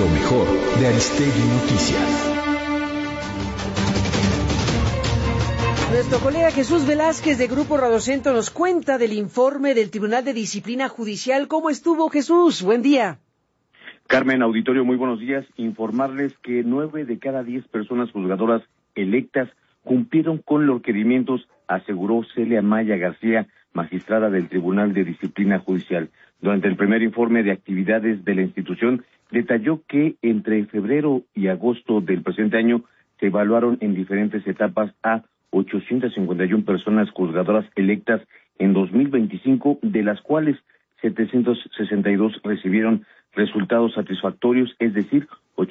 Lo mejor de Aristegui Noticias. Nuestro colega Jesús Velázquez de Grupo Radiocentro nos cuenta del informe del Tribunal de Disciplina Judicial. ¿Cómo estuvo, Jesús? Buen día. Carmen, auditorio, muy buenos días. Informarles que 9 de cada 10 personas juzgadoras electas cumplieron con los requerimientos, aseguró Celia Maya García, magistrada del Tribunal de Disciplina Judicial. Durante el primer informe de actividades de la institución, detalló que entre febrero y agosto del presente año se evaluaron en diferentes etapas a 851 personas juzgadoras electas en 2025, de las cuales 762 recibieron resultados satisfactorios, es decir,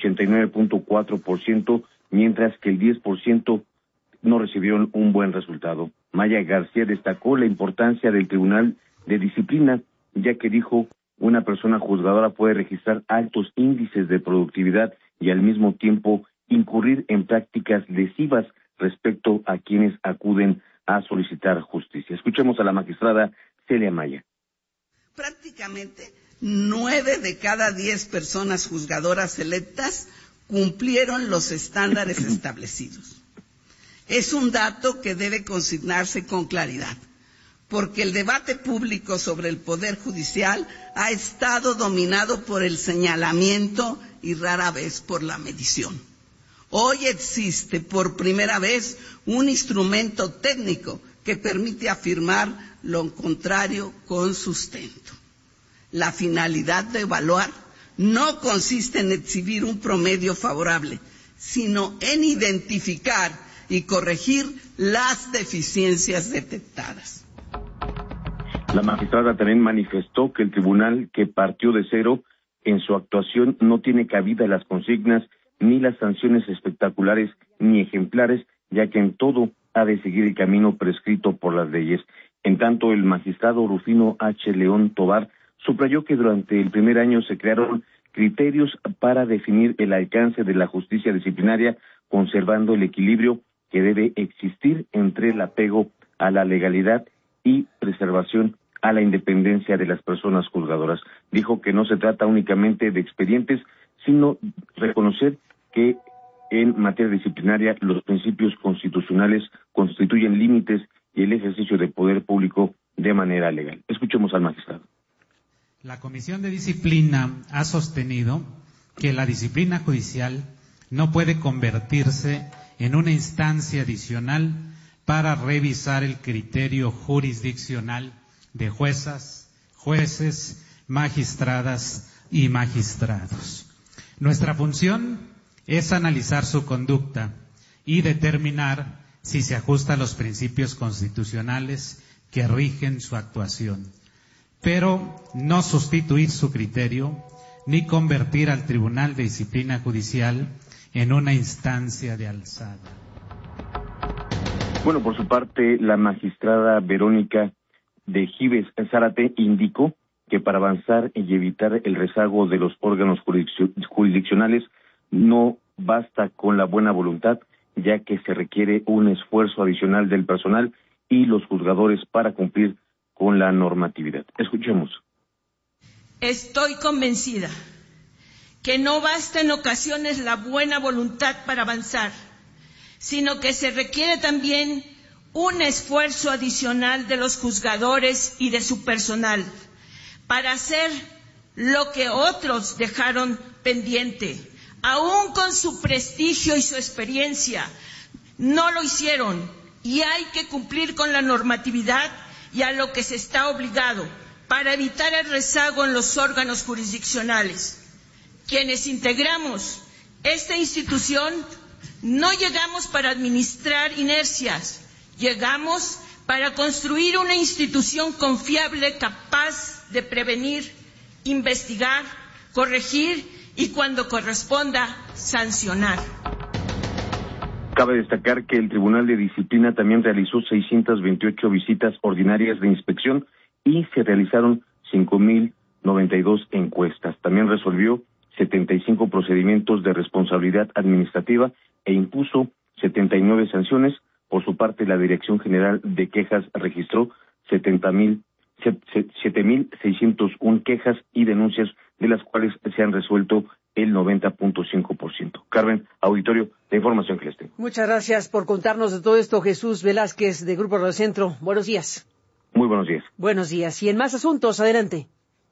89.4%, mientras que el 10% no recibieron un buen resultado. Maya García destacó la importancia del Tribunal de Disciplina, ya que dijo, una persona juzgadora puede registrar altos índices de productividad y al mismo tiempo incurrir en prácticas lesivas respecto a quienes acuden a solicitar justicia. Escuchemos a la magistrada Celia Maya. Prácticamente 9 de cada 10 personas juzgadoras electas cumplieron los estándares establecidos. Es un dato que debe consignarse con claridad, porque el debate público sobre el Poder Judicial ha estado dominado por el señalamiento y rara vez por la medición. Hoy existe por primera vez un instrumento técnico que permite afirmar lo contrario con sustento. La finalidad de evaluar no consiste en exhibir un promedio favorable, sino en identificar y corregir las deficiencias detectadas. La magistrada también manifestó que el tribunal, que partió de cero en su actuación, no tiene cabida las consignas ni las sanciones espectaculares ni ejemplares, ya que en todo ha de seguir el camino prescrito por las leyes. En tanto, el magistrado Rufino H. León Tobar subrayó que durante el primer año se crearon criterios para definir el alcance de la justicia disciplinaria, conservando el equilibrio que debe existir entre el apego a la legalidad y preservación a la independencia de las personas juzgadoras. Dijo que no se trata únicamente de expedientes, sino reconocer que en materia disciplinaria los principios constitucionales constituyen límites y el ejercicio de poder público de manera legal. Escuchemos al magistrado. La Comisión de Disciplina ha sostenido que la disciplina judicial no puede convertirse en una instancia adicional para revisar el criterio jurisdiccional de juezas, jueces, magistradas y magistrados. Nuestra función es analizar su conducta y determinar si se ajusta a los principios constitucionales que rigen su actuación, pero no sustituir su criterio ni convertir al Tribunal de Disciplina Judicial en una instancia de alzada. Bueno, por su parte, la magistrada Verónica de Gives Zárate indicó que para avanzar y evitar el rezago de los órganos jurisdiccionales no basta con la buena voluntad, ya que se requiere un esfuerzo adicional del personal y los juzgadores para cumplir con la normatividad. Escuchemos. Estoy convencida que no basta en ocasiones la buena voluntad para avanzar, sino que se requiere también un esfuerzo adicional de los juzgadores y de su personal para hacer lo que otros dejaron pendiente. Aún con su prestigio y su experiencia, no lo hicieron y hay que cumplir con la normatividad y a lo que se está obligado para evitar el rezago en los órganos jurisdiccionales. Quienes integramos esta institución no llegamos para administrar inercias, llegamos para construir una institución confiable capaz de prevenir, investigar, corregir y cuando corresponda, sancionar. Cabe destacar que el Tribunal de Disciplina también realizó 628 visitas ordinarias de inspección y se realizaron 5.092 encuestas. También resolvió 75 procedimientos de responsabilidad administrativa e impuso 79 sanciones. Por su parte, la Dirección General de Quejas registró 70.000 7,601 quejas y denuncias, de las cuales se han resuelto el 90.5%. Carmen, auditorio, la información que les tengo. Muchas gracias por contarnos de todo esto, Jesús Velázquez, de Grupo Radiocentro. Buenos días. Muy buenos días. Buenos días. Y en más asuntos, adelante.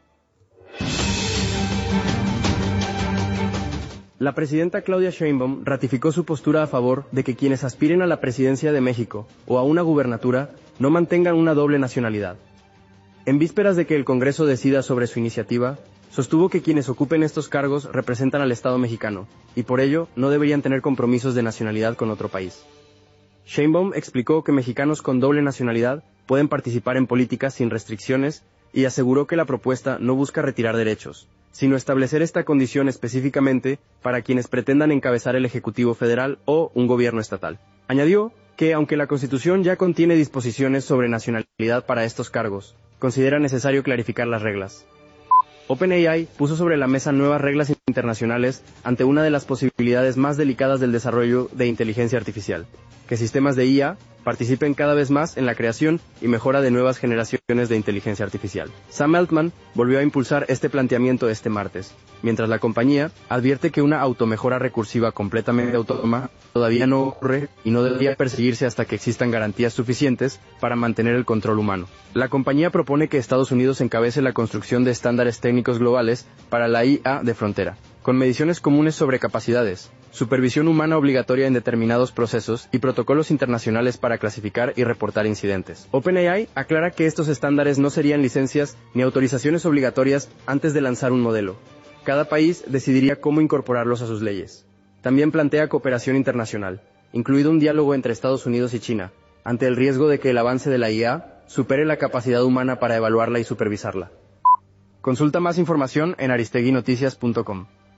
La presidenta Claudia Sheinbaum ratificó su postura a favor de que quienes aspiren a la presidencia de México o a una gubernatura no mantengan una doble nacionalidad. En vísperas de que el Congreso decida sobre su iniciativa, sostuvo que quienes ocupen estos cargos representan al Estado mexicano y por ello no deberían tener compromisos de nacionalidad con otro país. Sheinbaum explicó que mexicanos con doble nacionalidad pueden participar en política sin restricciones y aseguró que la propuesta no busca retirar derechos, sino establecer esta condición específicamente para quienes pretendan encabezar el Ejecutivo Federal o un gobierno estatal. Añadió que, aunque la Constitución ya contiene disposiciones sobre nacionalidad para estos cargos, considera necesario clarificar las reglas. OpenAI puso sobre la mesa nuevas reglas internacionales ante una de las posibilidades más delicadas del desarrollo de inteligencia artificial, que sistemas de IA participen cada vez más en la creación y mejora de nuevas generaciones de inteligencia artificial. Sam Altman volvió a impulsar este planteamiento este martes, mientras la compañía advierte que una automejora recursiva completamente autónoma todavía no ocurre y no debería perseguirse hasta que existan garantías suficientes para mantener el control humano. La compañía propone que Estados Unidos encabece la construcción de estándares técnicos globales para la IA de frontera, con mediciones comunes sobre capacidades, supervisión humana obligatoria en determinados procesos y protocolos internacionales para clasificar y reportar incidentes. OpenAI aclara que estos estándares no serían licencias ni autorizaciones obligatorias antes de lanzar un modelo. Cada país decidiría cómo incorporarlos a sus leyes. También plantea cooperación internacional, incluido un diálogo entre Estados Unidos y China, ante el riesgo de que el avance de la IA supere la capacidad humana para evaluarla y supervisarla. Consulta más información en aristeguinoticias.com.